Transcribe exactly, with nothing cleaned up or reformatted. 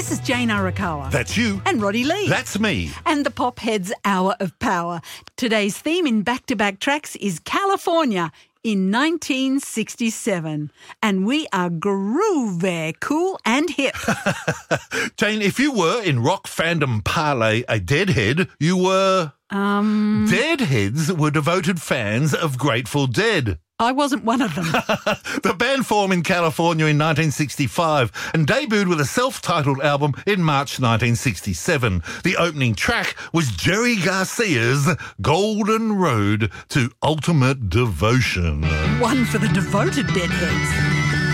This is Jane Arakawa. That's you. And Roddy Lee. That's me. And the Pop Heads Hour of Power. Today's theme in back-to-back tracks is California in nineteen sixty-seven. And we are groovy, cool and hip. Jane, if you were in rock fandom parlay a deadhead, you were... Um... Deadheads were devoted fans of Grateful Dead. I wasn't one of them. The band formed in California in nineteen sixty-five and debuted with a self-titled album in March nineteen sixty-seven. The opening track was Jerry Garcia's Golden Road to Ultimate Devotion. One for the devoted deadheads.